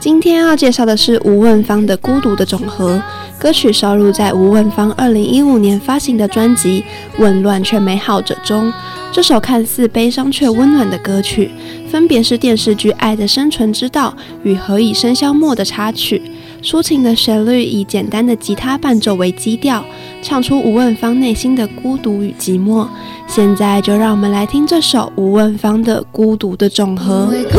今天要介绍的是吴汶芳的《孤独的总和》，歌曲收录在吴汶芳2015年发行的专辑《混乱却美好者》中。这首看似悲伤却温暖的歌曲，分别是电视剧《爱的生存之道》与《何以笙箫默》的插曲。抒情的旋律以简单的吉他伴奏为基调，唱出吴汶芳内心的孤独与寂寞。现在就让我们来听这首吴汶芳的《孤独的总和》。 孤